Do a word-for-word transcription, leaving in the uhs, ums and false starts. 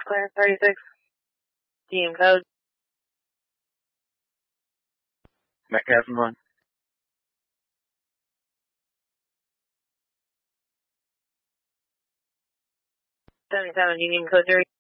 clear, thirty-six. D M code. Metcalf one. seventy-seven, Union code three.